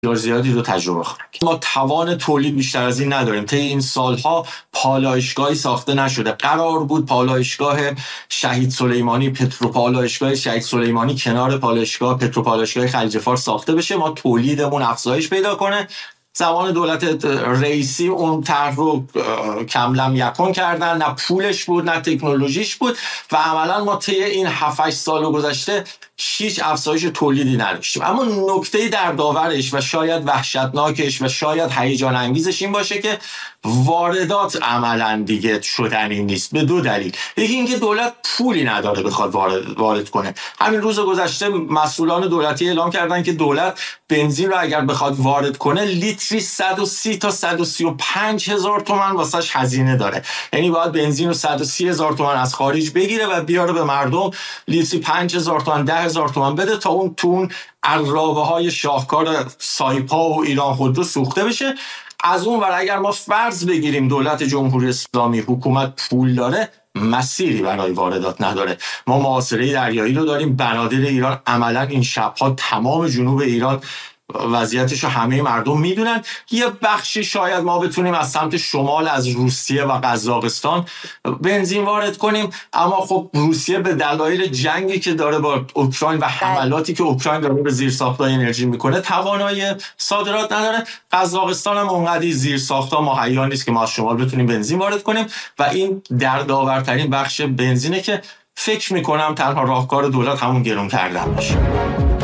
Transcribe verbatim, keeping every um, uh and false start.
بسیار زیادی رو تجربه خواهیم. ما توان تولید بیشتر از این نداریم. طی این سالها پالایشگاهی ساخته نشده. قرار بود پالایشگاه شهید سلیمانی، پتروپالایشگاه شهید سلیمانی کنار پالایشگاه پتروپالایشگاه خلیج فارس ساخته بشه، ما تولیدمون افزایش پیدا کنه. زمان دولت رئیسی اون طرح رو کملم یکون کردن، نه پولش بود نه تکنولوژیش بود و عملا ما طی این هفت هشت سال گذشته هیچ افزایش تولیدی نداشتیم. اما نکته در داورش و شاید وحشتناکش و شاید هیجان انگیزش این باشه که واردات عملا دیگه شدنی نیست، به دو دلیل. یکی اینکه دولت پولی نداره بخواد وارد وارد کنه. همین روز گذشته مسئولان دولتی اعلام کردن که دولت بنزین رو اگر بخواد وارد کنه لیتری صد و سی تا صد و سی و پنج هزار تومان واسش هزینه داره. یعنی باید بنزین رو صد و سی هزار تومان از خارج بگیره و بیاره به مردم، لیتری پنج هزار تومان ده هزار تومان بده تا اون تون عرابه های شاهکار سایپا و ایران خودرو سوخته بشه. از اون ور اگر ما فرض بگیریم دولت جمهوری اسلامی حکومت پول داره، مسیری برای واردات نداره. ما محاصره دریایی رو داریم. بنادر ایران عملا این شبها تمام جنوب ایران وضعیتش رو همه مردم میدونن. یه بخشی شاید ما بتونیم از سمت شمال از روسیه و قزاقستان بنزین وارد کنیم، اما خب روسیه به دلایل جنگی که داره با اوکراین و حملاتی که اوکراین داره به زیرساخت‌های انرژی میکنه توانایی صادرات نداره. قزاقستان هم اونقدی زیرساخت‌ها مهیا نیست که ما از شمال بتونیم بنزین وارد کنیم و این دردآورترین بخش بنزینه که فکر میکنم تنها راهکار دولت همون گرون کردن باشه.